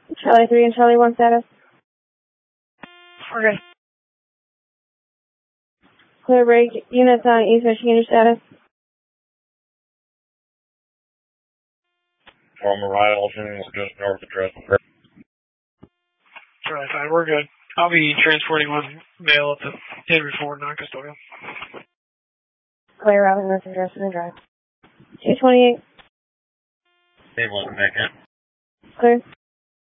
Charlie 3 and Charlie 1 status. Okay. Clear break. Units on East Michigan status. From the right, alternate just north of Dresden. Charlie 5, we're good. I'll be transporting one mail at the Henry Ford, non-custodial. Clear routing north of Dresden Drive. 228. Hey, welcome back in. Clear.